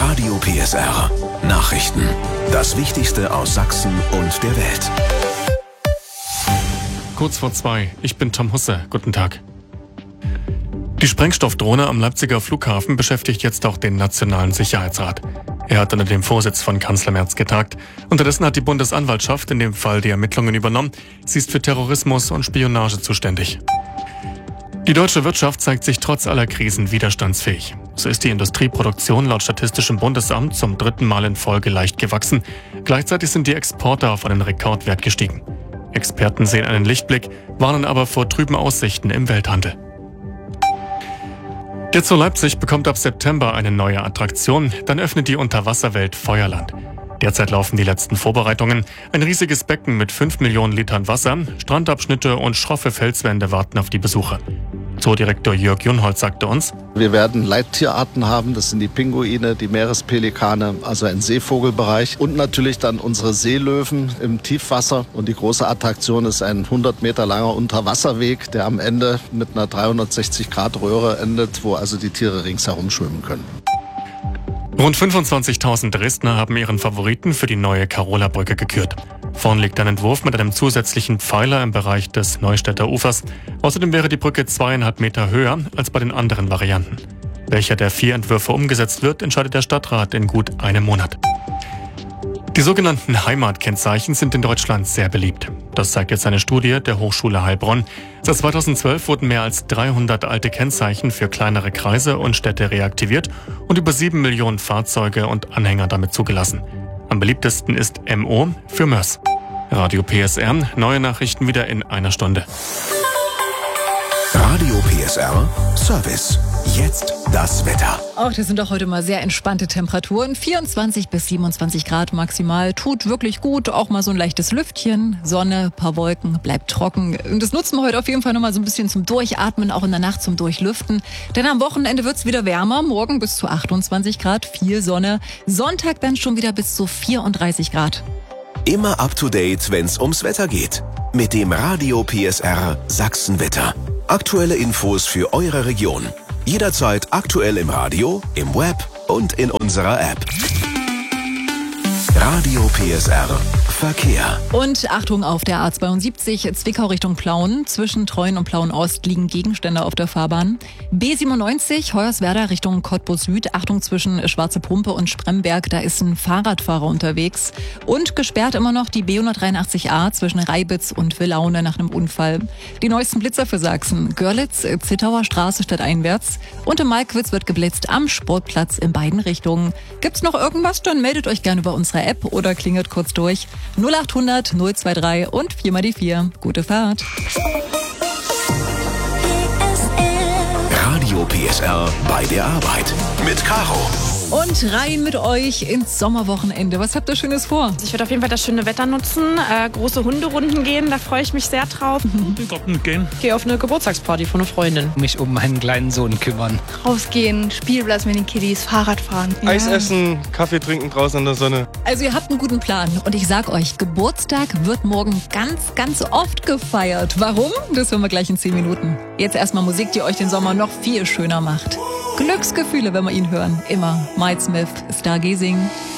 Radio PSR. Nachrichten. Das Wichtigste aus Sachsen und der Welt. Kurz vor 2. Ich bin Tom Husse. Guten Tag. Die Sprengstoffdrohne am Leipziger Flughafen beschäftigt jetzt auch den Nationalen Sicherheitsrat. Er hat unter dem Vorsitz von Kanzler Merz getagt. Unterdessen hat die Bundesanwaltschaft in dem Fall die Ermittlungen übernommen. Sie ist für Terrorismus und Spionage zuständig. Die deutsche Wirtschaft zeigt sich trotz aller Krisen widerstandsfähig. So ist die Industrieproduktion laut Statistischem Bundesamt zum 3. Mal in Folge leicht gewachsen. Gleichzeitig sind die Exporte auf einen Rekordwert gestiegen. Experten sehen einen Lichtblick, warnen aber vor trüben Aussichten im Welthandel. Der Zoo Leipzig bekommt ab September eine neue Attraktion, dann öffnet die Unterwasserwelt Feuerland. Derzeit laufen die letzten Vorbereitungen. Ein riesiges Becken mit 5 Millionen Litern Wasser, Strandabschnitte und schroffe Felswände warten auf die Besucher. Zoodirektor Jörg Junholz sagte uns: Wir werden Leittierarten haben, das sind die Pinguine, die Meerespelikane, also ein Seevogelbereich und natürlich dann unsere Seelöwen im Tiefwasser. Und die große Attraktion ist ein 100 Meter langer Unterwasserweg, der am Ende mit einer 360-Grad-Röhre endet, wo also die Tiere ringsherum schwimmen können. Rund 25.000 Dresdner haben ihren Favoriten für die neue Karola-Brücke gekürt. Vorn liegt ein Entwurf mit einem zusätzlichen Pfeiler im Bereich des Neustädter Ufers. Außerdem wäre die Brücke 2,5 Meter höher als bei den anderen Varianten. Welcher der 4 Entwürfe umgesetzt wird, entscheidet der Stadtrat in gut einem Monat. Die sogenannten Heimatkennzeichen sind in Deutschland sehr beliebt. Das zeigt jetzt eine Studie der Hochschule Heilbronn. Seit 2012 wurden mehr als 300 alte Kennzeichen für kleinere Kreise und Städte reaktiviert und über 7 Millionen Fahrzeuge und Anhänger damit zugelassen. Am beliebtesten ist MO für Mörs. Radio PSR, neue Nachrichten wieder in einer Stunde. Radio PSR Service. Jetzt das Wetter. Auch das sind doch heute mal sehr entspannte Temperaturen. 24 bis 27 Grad maximal. Tut wirklich gut. Auch mal so ein leichtes Lüftchen. Sonne, paar Wolken, bleibt trocken. Und das nutzen wir heute auf jeden Fall nochmal so ein bisschen zum Durchatmen, auch in der Nacht zum Durchlüften. Denn am Wochenende wird's wieder wärmer. Morgen bis zu 28 Grad, viel Sonne. Sonntag dann schon wieder bis zu 34 Grad. Immer up to date, wenn's ums Wetter geht. Mit dem Radio PSR Sachsenwetter. Aktuelle Infos für eure Region. Jederzeit aktuell im Radio, im Web und in unserer App. Radio PSR Verkehr. Und Achtung auf der A72 Zwickau Richtung Plauen. Zwischen Treuen und Plauen-Ost liegen Gegenstände auf der Fahrbahn. B97 Hoyerswerda Richtung Cottbus Süd. Achtung zwischen Schwarze Pumpe und Spremberg. Da ist ein Fahrradfahrer unterwegs. Und gesperrt immer noch die B183a zwischen Reibitz und Villaune nach einem Unfall. Die neuesten Blitzer für Sachsen. Görlitz, Zittauer Straße stadteinwärts. Und in Malkwitz wird geblitzt am Sportplatz in beiden Richtungen. Gibt's noch irgendwas, dann meldet euch gerne über unsere App oder klingelt kurz durch. 0800 023 und 4 mal die 4. Gute Fahrt. Radio PSR bei der Arbeit. Mit Caro. Und rein mit euch ins Sommerwochenende. Was habt ihr Schönes vor? Ich werde auf jeden Fall das schöne Wetter nutzen, große Hunderunden gehen, da freue ich mich sehr drauf. In den Garten gehen. Gehe auf eine Geburtstagsparty von einer Freundin. Mich um meinen kleinen Sohn kümmern. Rausgehen, Spielplatz mit den Kiddies, Fahrrad fahren. Eis essen, Kaffee trinken draußen in der Sonne. Also ihr habt einen guten Plan und ich sag euch, Geburtstag wird morgen ganz, ganz oft gefeiert. Warum? Das hören wir gleich in 10 Minuten. Jetzt erstmal Musik, die euch den Sommer noch viel schöner macht. Glücksgefühle, wenn wir ihn hören. Immer. Mike Smith, Stargazing.